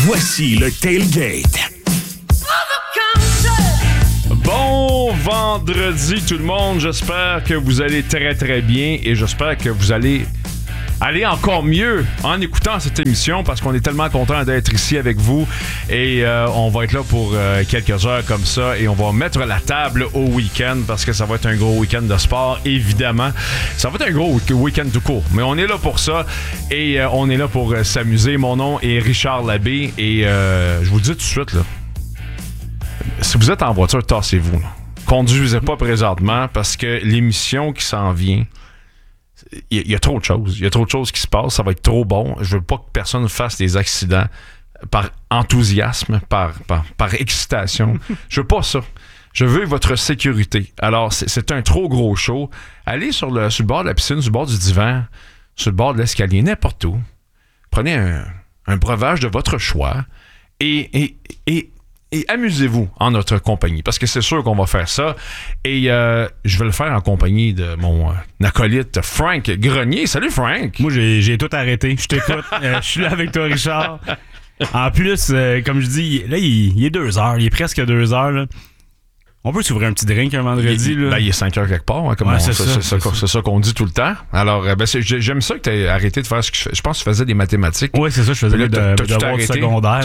Voici le Tailgate. Bon vendredi tout le monde, j'espère que vous allez très très bien et j'espère que vous allez aller encore mieux en écoutant cette émission parce qu'on est tellement content d'être ici avec vous et on va être là pour quelques heures comme ça et on va mettre la table au week-end parce que ça va être un gros week-end de sport, évidemment. Ça va être un gros week-end tout court, mais on est là pour ça et on est là pour s'amuser. Mon nom est Richard Labbé et je vous le dis tout de suite, là, si vous êtes en voiture, tassez-vous. Là. Conduisez pas présentement parce que l'émission qui s'en vient, il y a trop de choses. Il y a trop de choses qui se passent. Ça va être trop bon. Je veux pas que personne fasse des accidents par enthousiasme, par excitation. Je veux pas ça. Je veux votre sécurité. Alors, c'est un trop gros show. Allez sur le bord de la piscine, sur le bord du divan, sur le bord de l'escalier, n'importe où. Prenez un breuvage de votre choix et amusez-vous en notre compagnie, parce que c'est sûr qu'on va faire ça. Et je vais le faire en compagnie de mon acolyte Frank Grenier. Salut Frank! Moi, j'ai tout arrêté. Je t'écoute. Je suis là avec toi, Richard. En plus, comme je dis, là, il est 2h. Il est presque 2h. Là. On peut s'ouvrir un petit drink un vendredi. Il est 5h quelque part. Hein, c'est ça qu'on dit tout le temps. Alors, j'aime ça que tu aies arrêté de faire ce que je pense que tu faisais des mathématiques. Oui, c'est ça. Je faisais des devoirs de secondaire.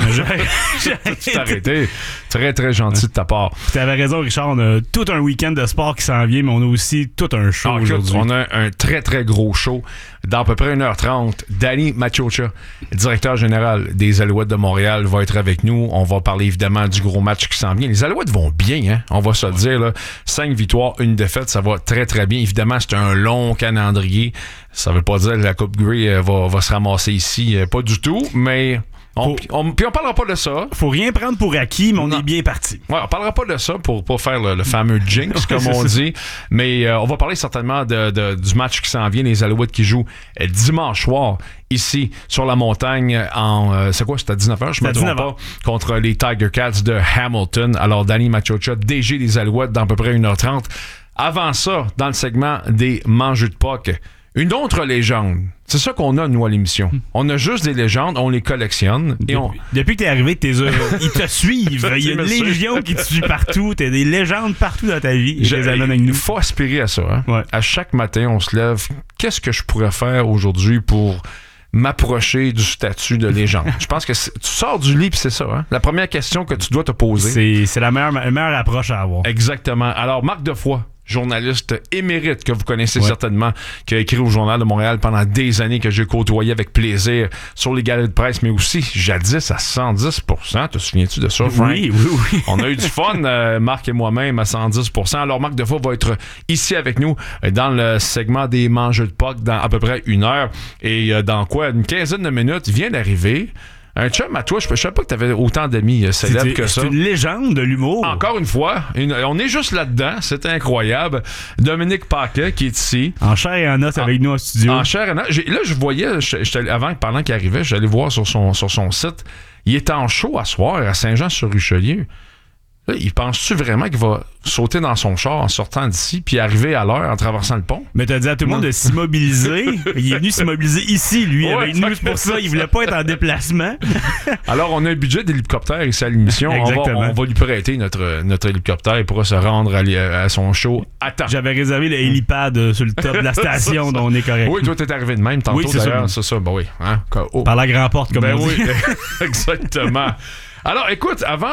J'ai tout arrêté. Très, très gentil de ta part. Tu avais raison, Richard. On a tout un week-end de sport qui s'en vient, mais on a aussi tout un show aujourd'hui. On a un très, très gros show. Dans à peu près 1h30, Danny Machocha, directeur général des Alouettes de Montréal, va être avec nous. On va parler évidemment du gros match qui s'en vient. Les Alouettes vont bien, hein? On va se le dire. Là. 5 victoires, 1 défaite, ça va très très bien. Évidemment, c'est un long calendrier. Ça veut pas dire que la Coupe Grey va se ramasser ici. Pas du tout, mais... Puis on parlera pas de ça. Faut rien prendre pour acquis, mais on est bien parti. Ouais, on parlera pas de ça pour pas faire le fameux jinx, comme on dit. Mais on va parler certainement du match qui s'en vient, les Alouettes qui jouent dimanche soir ici sur la montagne c'est quoi, c'était à 19h, je me trompe pas, contre les Tiger Cats de Hamilton. Alors, Danny Machocha, DG des Alouettes, dans à peu près 1h30. Avant ça, dans le segment des mangeux de puck, une autre légende. C'est ça qu'on a, nous, à l'émission. On a juste des légendes, on les collectionne. Depuis que t'es arrivé, ils te suivent. Il y a une légion qui te suit partout. T'as des légendes partout dans ta vie. Je les amène avec nous. Il faut aspirer à ça. Hein? Ouais. À chaque matin, on se lève. Qu'est-ce que je pourrais faire aujourd'hui pour m'approcher du statut de légende? Je pense que tu sors du lit, puis c'est ça. Hein? La première question que tu dois te poser. C'est la meilleure approche à avoir. Exactement. Alors, Marc Defoy, journaliste émérite que vous connaissez certainement, qui a écrit au Journal de Montréal pendant des années, que j'ai côtoyé avec plaisir sur les galeries de presse, mais aussi jadis à 110%. Te souviens-tu de ça, Frank? Oui. On a eu du fun, Marc et moi-même, à 110%. Alors, Marc Defoy va être ici avec nous dans le segment des mangeux de puck dans à peu près 1 heure. Et dans une quinzaine de minutes, il vient d'arriver un chum à toi. Je savais pas que t'avais autant d'amis célèbres que ça. C'est une légende de l'humour. Encore une fois, on est juste là-dedans. C'est incroyable. Dominique Paquet qui est ici. En chair et en os avec nous en studio. En chair et en os. Là, je voyais, pendant qu'il arrivait, j'allais voir sur son site. Il est en show à soir à Saint-Jean-sur-Richelieu. Là, penses-tu vraiment qu'il va sauter dans son char en sortant d'ici puis arriver à l'heure en traversant le pont? Mais t'as dit à tout le monde de s'immobiliser. Il est venu s'immobiliser ici, lui, avec nous. C'est pour ça. Il voulait pas être en déplacement. Alors, on a un budget d'hélicoptère ici à l'émission. On va lui prêter notre hélicoptère. Il pourra se rendre à son show à temps. J'avais réservé le hélipad sur le top de la station, donc on est correct. Oui, toi, t'es arrivé de même tantôt. Oui, c'est d'ailleurs. C'est ça. Ben oui. Hein? Par la grande porte, comme on dit. Exactement. Alors, écoute, on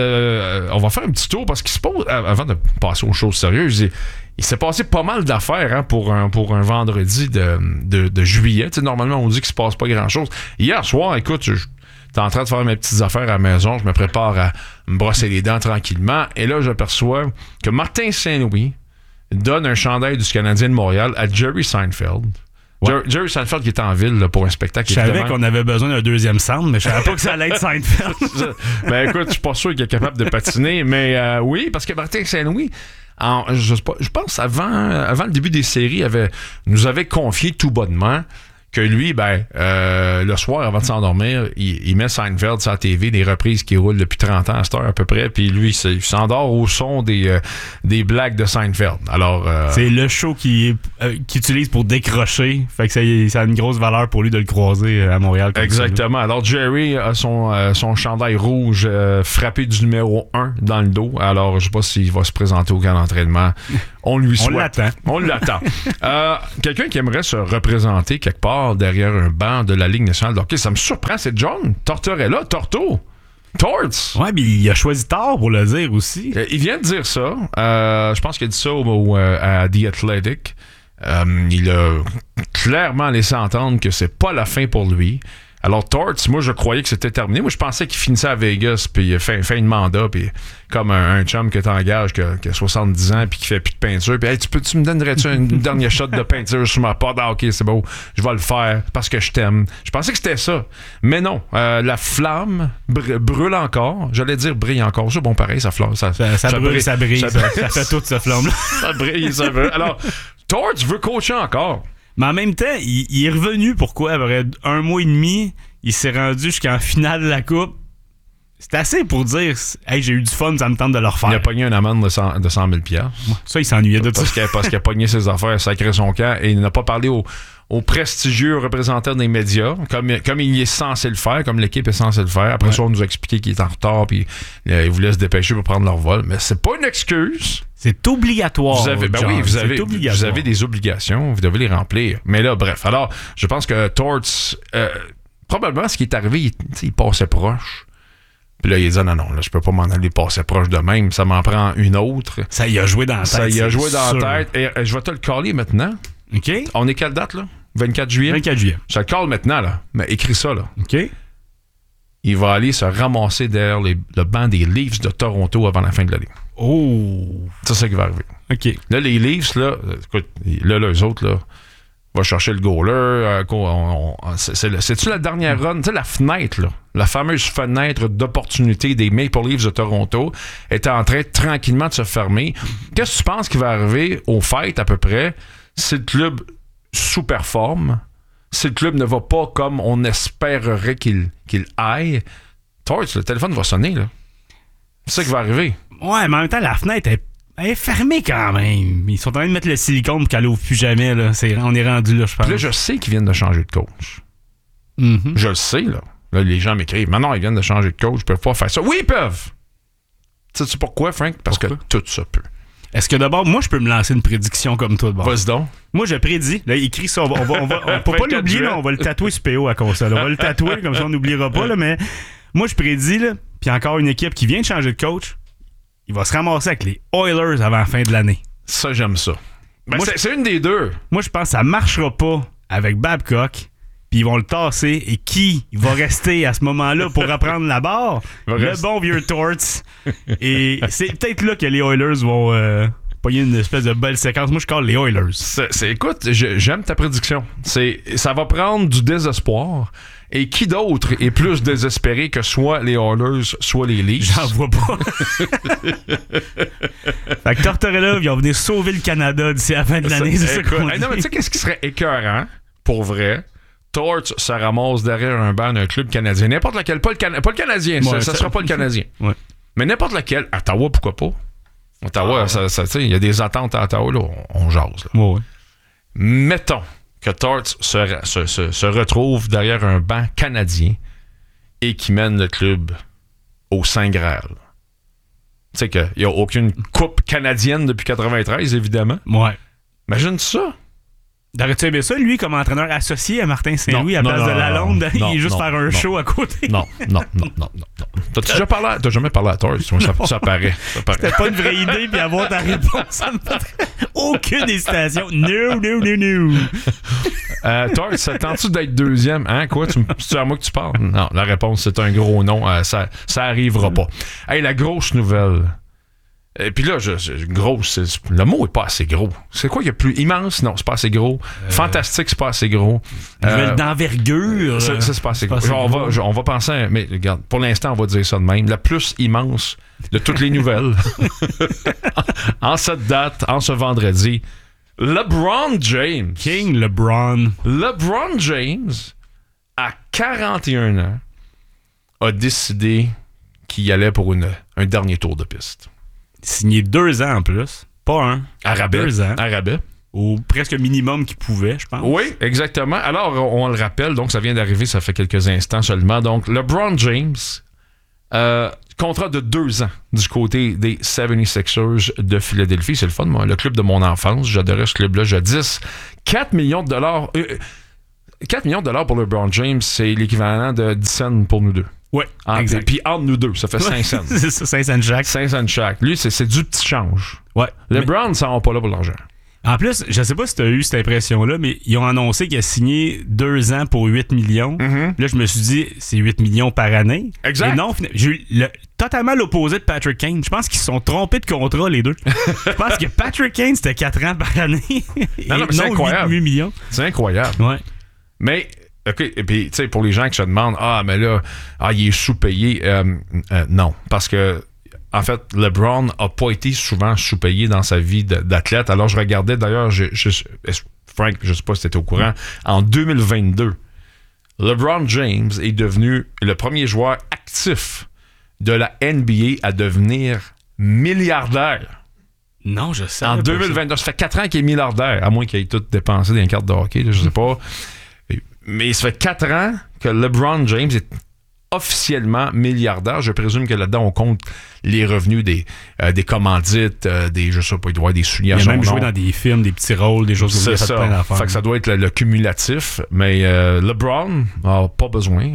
va faire un petit tour parce qu'il se pose, avant de passer aux choses sérieuses, il s'est passé pas mal d'affaires pour un vendredi de juillet. Tu sais, normalement, on dit qu'il se passe pas grand-chose. Hier soir, écoute, j'étais en train de faire mes petites affaires à la maison, je me prépare à me brosser les dents tranquillement, et là, j'aperçois que Martin Saint-Louis donne un chandail du Canadien de Montréal à Jerry Seinfeld. Ouais. Jerry Seinfeld qui était en ville là, pour un spectacle. Je savais qu'on avait besoin d'un deuxième centre, mais je savais pas que ça allait être Seinfeld. Ben écoute, je suis pas sûr qu'il est capable de patiner, mais oui, parce que Martin Saint-Louis, je pense avant le début des séries, nous avait confié tout bonnement que lui, le soir, avant de s'endormir, il met Seinfeld sur la TV, des reprises qui roulent depuis 30 ans à cette heure à peu près, puis lui, il s'endort au son des blagues de Seinfeld. Alors, c'est le show qu'il utilise pour décrocher, fait que ça a une grosse valeur pour lui de le croiser à Montréal. Exactement. Alors, Jerry a son chandail rouge frappé du numéro 1 dans le dos. Alors, je sais pas s'il va se présenter au camp d'entraînement. On lui souhaite. On l'attend. Quelqu'un qui aimerait se représenter quelque part derrière un banc de la Ligue nationale de hockey, ça me surprend, c'est John Tortorella, Torto. Torts. Ouais, mais il a choisi tard pour le dire aussi. Il vient de dire ça. Je pense qu'il a dit ça à The Athletic. Il a clairement laissé entendre que c'est pas la fin pour lui. Alors, Torts, moi, je croyais que c'était terminé. Moi, je pensais qu'il finissait à Vegas, puis il a fait de mandat, puis comme un chum que t'engages qui a 70 ans, puis qui fait plus de peinture, puis hey, tu me donnerais-tu une dernière shot de peinture sur ma porte? Ah, ok, c'est beau, je vais le faire parce que je t'aime. Je pensais que c'était ça. Mais non, la flamme brûle encore. J'allais dire brille encore. C'est bon, pareil, ça brille. Ça fait toute cette flamme-là. Ça brille, ça brille. Alors, Torts veut coacher encore. Mais en même temps, il est revenu, pourquoi? Après 1 mois et demi, il s'est rendu jusqu'en finale de la Coupe. C'est assez pour dire « Hey, j'ai eu du fun, ça me tente de le refaire. » Il a pogné une amende de 100 000 $. Ça, il s'ennuyait de ça. Parce qu'il a pogné ses affaires, sacré son camp, et il n'a pas parlé aux prestigieux représentants des médias, comme il est censé le faire, comme l'équipe est censée le faire. Après ça, on nous a expliqué qu'il est en retard, puis il voulait se dépêcher pour prendre leur vol. Mais c'est pas une excuse. C'est obligatoire. Vous avez des obligations, vous devez les remplir. Mais là, bref. Alors, je pense que Torts, probablement, ce qui est arrivé, il passait proche. Puis là, il a dit non, là, je peux pas m'en aller passer proche de même. Ça m'en prend une autre. Ça y a joué dans la tête. Ça y a joué dans la tête. Et je vais te le caler maintenant. OK. On est quelle date, là? 24 juillet? 24 juillet. Je te le cale maintenant, là. Mais écris ça, là. OK. Il va aller se ramasser derrière le banc des Leafs de Toronto avant la fin de l'année. Oh! C'est ça qui va arriver. OK. Là, les Leafs, là, écoute, là, eux autres, là, va chercher le goaler. C'est-tu la dernière run? Tu sais, la fenêtre, là, la fameuse fenêtre d'opportunité des Maple Leafs de Toronto est en train tranquillement de se fermer. Qu'est-ce que tu penses qui va arriver aux fêtes, à peu près, si le club sous-performe, si le club ne va pas comme on espérerait qu'il aille? Torts, le téléphone va sonner, là. C'est ça qui va arriver. Ouais, mais en même temps, la fenêtre est fermée quand même. Ils sont en train de mettre le silicone pour qu'elle ouvre plus jamais. Là. On est rendu là, je pense. Puis là, je sais qu'ils viennent de changer de coach. Mm-hmm. Je le sais, là. Là, les gens m'écrivent. Maintenant, ils viennent de changer de coach. Ils peuvent pas faire ça. Oui, ils peuvent. Sais-tu pourquoi, Frank? Parce que tout ça peut. Est-ce que d'abord, moi, je peux me lancer une prédiction comme toi de bord? Vas-y donc. Moi, je prédis. Là, écris ça. On peut pas l'oublier, là. On va le tatouer sur PO à cause de ça. On va le tatouer, comme ça, on n'oubliera pas, là. Mais moi, je prédis, là. Puis encore une équipe qui vient de changer de coach. Il va se ramasser avec les Oilers avant la fin de l'année. Ça, j'aime ça. Ben, moi, c'est une des deux. Moi, je pense que ça marchera pas avec Babcock. Puis ils vont le tasser. Et qui va rester à ce moment-là pour reprendre la barre? Le bon vieux Torts. Et c'est peut-être là que les Oilers vont pogner une espèce de belle séquence. Moi, je colle les Oilers. Écoute, j'aime ta prédiction. Ça va prendre du désespoir. Et qui d'autre est plus désespéré que soit les Oilers, soit les Leafs? J'en vois pas. Fait que Tortorella, ils vont venir sauver le Canada d'ici la fin de l'année. C'est ça qu'on dit. Non, mais tu sais, qu'est-ce qui serait écœurant, pour vrai? Torts se ramasse derrière un banc d'un club canadien. N'importe lequel. Pas le Canadien. Ouais, ça sera pas le Canadien. Ouais. Mais n'importe lequel. Ottawa, pourquoi pas? Ottawa, il y a des attentes à Ottawa, là. On jase. Là. Ouais. Mettons que Torts se retrouve derrière un banc canadien et qui mène le club au Saint Graal. Tu sais qu'il n'y a aucune coupe canadienne depuis 93, évidemment. Ouais. Imagine ça. T'aurais-tu aimé ça, lui, comme entraîneur associé à Martin Saint-Louis, à place de Lalonde, il juste faire un show à côté? Non. T'as jamais parlé à Torts? Ça paraît. C'était pas une vraie idée, puis avoir ta réponse, ça me fait aucune hésitation. No. Torts, ça tente-tu d'être deuxième? Hein, quoi? C'est à moi que tu parles? Non, la réponse, c'est un gros non. Ça arrivera pas. Hey, la grosse nouvelle. Et puis là, grosse, le mot est pas assez gros. C'est quoi qu'il y a plus immense? Non, c'est pas assez gros. Fantastique, c'est pas assez gros. D'envergure. Ça, c'est pas assez gros. On va penser, mais regarde, pour l'instant, on va dire ça de même. La plus immense de toutes les nouvelles. En cette date, en ce vendredi, LeBron James. King LeBron. LeBron James, à 41 ans, a décidé qu'il allait pour un dernier tour de piste. Signé 2 ans en plus. Pas un. À rabais. 2 ans. À rabais. Au presque minimum qu'il pouvait, je pense. Oui, exactement. Alors, on le rappelle, donc ça vient d'arriver, ça fait quelques instants seulement. Donc, LeBron James, contrat de 2 ans du côté des 76ers de Philadelphie. C'est le fun, moi. Le club de mon enfance. J'adorais ce club-là jadis. 4 millions de dollars. 4 millions de dollars pour LeBron James, c'est l'équivalent de 10 cents pour nous deux. Oui, exact. Puis entre nous deux, ça fait 5 cents. C'est ça, 5 cents chaque. 5 cents chaque. Lui, c'est du petit change. Ouais. LeBron, ça va pas là pour l'argent. En plus, je sais pas si tu as eu cette impression-là, mais ils ont annoncé qu'il a signé 2 ans pour 8 millions. Mm-hmm. Là, je me suis dit, c'est 8 millions par année. Exact. Et non, j'ai eu totalement l'opposé de Patrick Kane. Je pense qu'ils se sont trompés de contrat, les deux. Je pense que Patrick Kane, c'était 4 ans par année. Non, mais c'est incroyable. 8 millions. C'est incroyable. Ouais. Mais, OK, et puis, tu sais, pour les gens qui se demandent, mais là, il est sous-payé. Non, parce que, en fait, LeBron a pas été souvent sous-payé dans sa vie d'athlète. Alors, je regardais, d'ailleurs, Frank, je sais pas si tu étais au courant, en 2022, LeBron James est devenu le premier joueur actif de la NBA à devenir milliardaire. Non, je sais. En 2022, ça fait 4 ans qu'il est milliardaire, à moins qu'il ait tout dépensé dans les cartes de hockey, là, je sais pas. Mais ça fait 4 ans que LeBron James est officiellement milliardaire. Je présume que là-dedans, on compte les revenus des commandites, je sais pas, il doit y avoir des souliers à son nom. Il a même joué dans des films, des petits rôles, des choses comme ça. C'est ça. Fait que ça doit être le cumulatif. Mais LeBron n'a pas besoin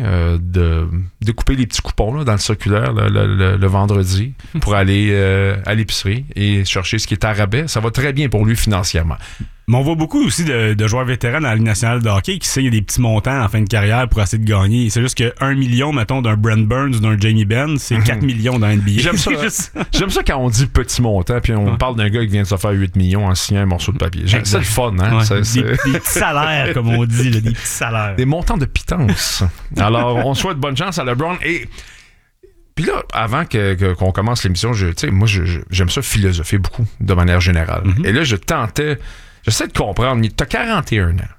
de couper les petits coupons là, dans le circulaire le vendredi pour aller à l'épicerie et chercher ce qui est à rabais. Ça va très bien pour lui financièrement. Mais on voit beaucoup aussi de joueurs vétérans dans la Ligue nationale de hockey qui signent des petits montants en fin de carrière pour essayer de gagner. C'est juste que 1 million, mettons, d'un Brent Burns ou d'un Jamie Benn, c'est 4 millions dans NBA. J'aime ça quand on dit petit montant, puis on parle d'un gars qui vient de se faire 8 millions en signant un morceau de papier. C'est le fun, hein? Ouais, des petits salaires, comme on dit, là, des petits salaires. Des montants de pitance. Alors, on souhaite bonne chance à LeBron. Et puis là, avant qu'on commence l'émission, moi, j'aime ça philosopher beaucoup, de manière générale. Mm-hmm. Et là, j'essaie de comprendre. T'as 41 ans.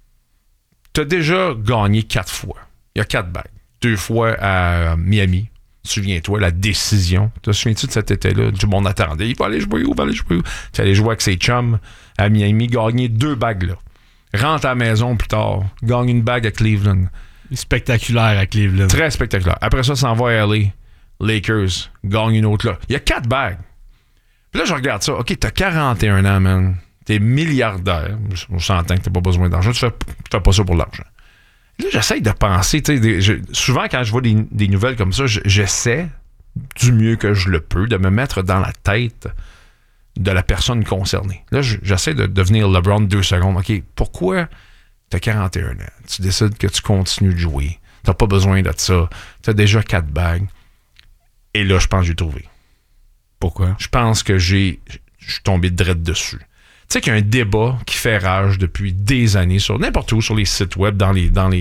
T'as déjà gagné 4 fois. Il y a 4 bagues. 2 fois à Miami. Souviens-toi, la décision. Te souviens-tu de cet été-là? Tout le monde attendait. Il va aller jouer où? Tu allais jouer avec ses chums à Miami, gagner 2 bagues là. Rentre à la maison plus tard. Gagne une bague à Cleveland. Spectaculaire à Cleveland. Très spectaculaire. Après ça, s'en va à LA. Lakers. Gagne une autre là. Il y a 4 bagues. Puis là, je regarde ça. OK, t'as 41 ans, man. T'es milliardaire. On s'entend que t'as pas besoin d'argent. Tu fais pas ça pour l'argent. Là, j'essaie de penser. Souvent, quand je vois des nouvelles comme ça, j'essaie du mieux que je le peux de me mettre dans la tête de la personne concernée. Là, j'essaie de devenir LeBron 2 secondes. OK, pourquoi t'as 41 ans? Tu décides que tu continues de jouer. T'as pas besoin de ça. T'as déjà 4 bagues. Et là, je pense que j'ai trouvé. Pourquoi? Je pense que je suis tombé direct dessus. Tu sais qu'il y a un débat qui fait rage depuis des années sur n'importe où, sur les sites web, dans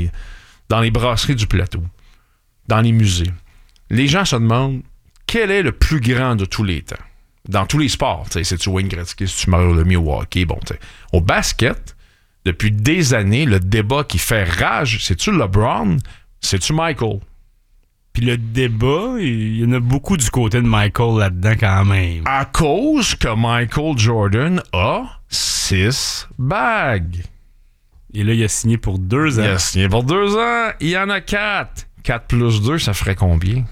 les brasseries du plateau, dans les musées. Les gens se demandent quel est le plus grand de tous les temps. Dans tous les sports, c'est-tu Wayne Gretzky, c'est-tu Mario Lemieux au hockey, au basket, depuis des années, le débat qui fait rage, c'est-tu LeBron, c'est-tu Michael? Puis le débat, il y en a beaucoup du côté de Michael là-dedans quand même. À cause que Michael Jordan a 6 bagues. Et là, il a signé pour 2 ans. Il a signé pour 2 ans. Il y en a 4. 4 plus 2, ça ferait combien?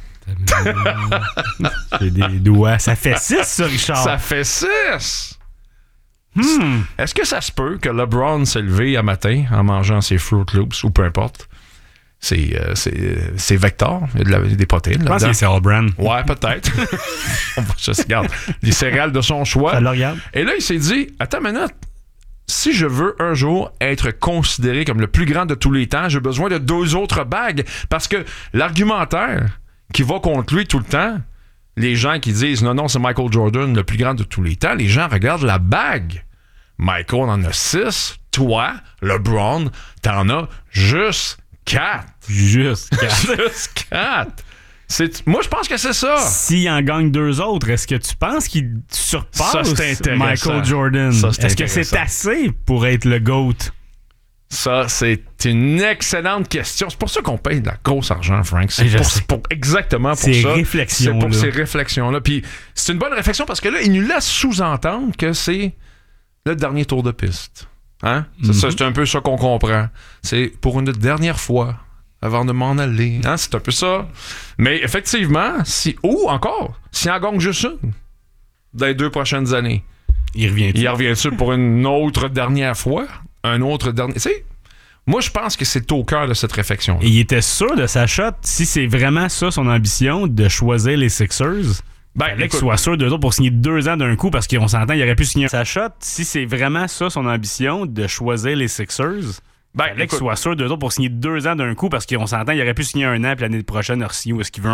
J'ai des doigts. Ça fait 6, ça, Richard. Ça fait 6. Est-ce que ça se peut que LeBron s'est levé un matin en mangeant ses Fruit Loops ou peu importe? C'est Vector, il y a des protéines. Je pense que c'est All Brand. Ouais, peut-être. Je regarde. Les céréales de son choix. Ça le regarde. Et là, il s'est dit, attends une minute, si je veux un jour être considéré comme le plus grand de tous les temps, j'ai besoin de 2 autres bagues. Parce que l'argumentaire qui va contre lui tout le temps, les gens qui disent, non, c'est Michael Jordan, le plus grand de tous les temps, les gens regardent la bague. Michael en a 6. Toi, LeBron, t'en as juste 4. Juste 4. Juste 4. Moi, je pense que c'est ça. S'il en gagne 2 autres, est-ce que tu penses qu'il surpasse Michael Jordan? Est-ce que c'est assez pour être le GOAT? Ça, c'est une excellente question. C'est pour ça qu'on paye de la grosse argent, Frank. Exactement pour ça. C'est pour ces réflexions-là. Puis c'est une bonne réflexion parce que là, il nous laisse sous-entendre que c'est le dernier tour de piste. Hein? C'est un peu ça qu'on comprend. C'est pour une dernière fois avant de m'en aller. Hein? C'est un peu ça. Mais effectivement, s'il en gagne juste une dans les 2 prochaines années, il revient-tu pour une autre dernière fois? Un autre dernier... Tu sais, moi, je pense que c'est au cœur de cette réflexion. Et il était sûr de sa shot, si c'est vraiment ça son ambition, de choisir les Sixers... qu'il soit sûr d'eux autres pour signer 2 ans d'un coup, parce qu'on s'entend, il aurait pu signer sa shot. Si c'est vraiment ça son ambition, de choisir les Sixers... qu'il soit sûr d'eux autres pour signer 2 ans d'un coup, parce qu'on s'entend, il aurait pu signer 1 an, puis l'année prochaine, il ou est-ce qu'il veut